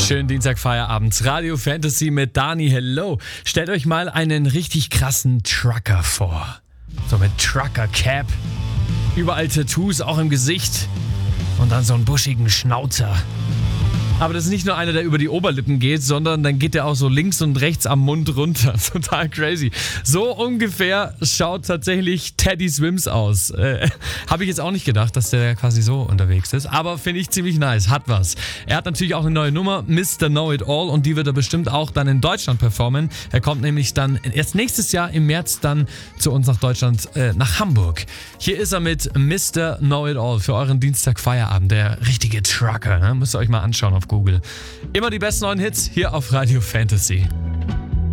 Schönen Dienstagfeierabend. Radio Fantasy mit Dani. Hello. Stellt euch mal einen richtig krassen Trucker vor. So mit Trucker-Cap. Überall Tattoos, auch im Gesicht. Und dann so einen buschigen Schnauzer. Aber das ist nicht nur einer, der über die Oberlippen geht, sondern dann geht der auch so links und rechts am Mund runter. Total crazy. So ungefähr schaut tatsächlich Teddy Swims aus. Habe ich jetzt auch nicht gedacht, dass der quasi so unterwegs ist. Aber finde ich ziemlich nice. Hat was. Er hat natürlich auch eine neue Nummer, Mr. Know It All. Und die wird er bestimmt auch dann in Deutschland performen. Er kommt nämlich dann erst nächstes Jahr im März dann zu uns nach Deutschland, nach Hamburg. Hier ist er mit Mr. Know It All für euren Dienstagfeierabend. Der richtige Trucker. Ne? Müsst ihr euch mal anschauen auf Google. Immer die besten neuen Hits hier auf Radio Fantasy.